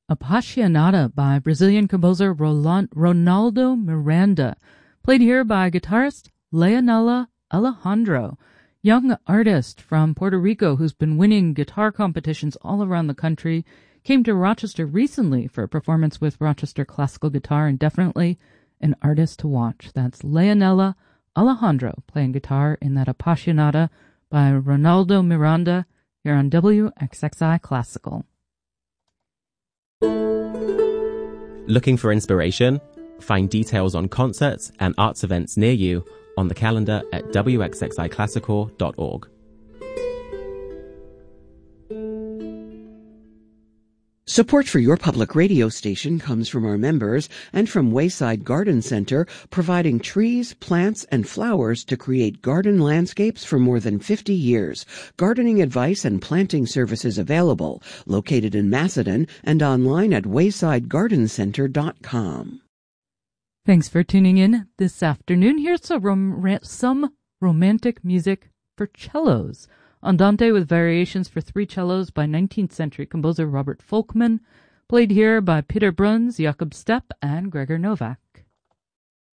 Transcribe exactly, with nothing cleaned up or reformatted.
Apaixonada by Brazilian composer Roland, Ronaldo Miranda, played here by guitarist Leonela Alejandro, young artist from Puerto Rico who's been winning guitar competitions all around the country, came to Rochester recently for a performance with Rochester Classical Guitar, and definitely an artist to watch. That's Leonela Alejandro playing guitar in that Apaixonada by Ronaldo Miranda here on W X X I Classical. Looking for inspiration? Find details on concerts and arts events near you on the calendar at w x x i classical dot org. Support for your public radio station comes from our members and from Wayside Garden Center, providing trees, plants, and flowers to create garden landscapes for more than fifty years. Gardening advice and planting services available. Located in Macedon and online at wayside garden center dot com. Thanks for tuning in this afternoon. Here's some, rom- some romantic music for cellos. Andante with variations for three cellos by nineteenth century composer Robert Folkman, played here by Peter Bruns, Jakob Stepp, and Gregor Novak.